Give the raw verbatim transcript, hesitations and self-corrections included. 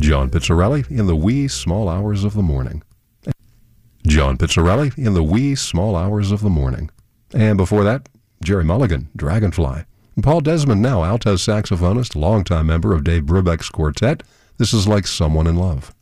John Pizzarelli in the wee small hours of the morning. John Pizzarelli in the wee small hours of the morning. And before that, Jerry Mulligan, Dragonfly. And Paul Desmond now, alto saxophonist, longtime member of Dave Brubeck's quartet. This is Like Someone in Love.